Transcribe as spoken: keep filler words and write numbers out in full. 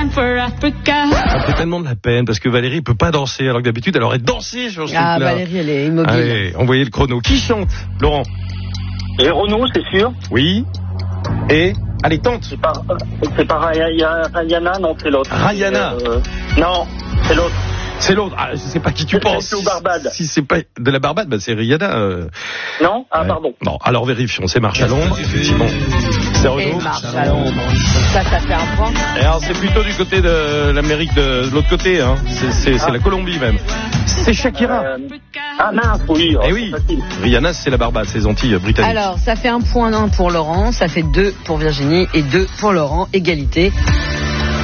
for Africa. Ça fait tellement de la peine parce que Valérie peut pas danser alors que d'habitude elle aurait dansé sur ce Ah, truc-là. Valérie, elle est immobile. Allez, envoyez le chrono. Qui chante, Laurent? Et Renaud, c'est sûr. Oui. Et allez, tente. C'est pas, c'est pas Raya- Rihanna, non, c'est l'autre. Rihanna. Euh, non, c'est l'autre. C'est l'autre. Ah, je sais pas qui tu C'est penses. c'est au Barbade. Si c'est pas de la Barbade, bah c'est Rihanna. Euh... Non? Ah, Ouais. pardon. Non, alors vérifions. C'est Marche à l'ombre, effectivement. C'est Et Renaud. marche à l'ombre. Donc ça, ça fait un point. Et alors c'est plutôt du côté de l'Amérique de, de l'autre côté, hein. C'est, c'est, c'est Ah. la Colombie même. C'est Shakira. Euh, ah mince, oui. Eh oh, oui. c'est facile. Rihanna, c'est la Barbade, c'est les Antilles britanniques. Alors, ça fait un point un pour Laurent, ça fait deux pour Virginie et deux pour Laurent. Égalité.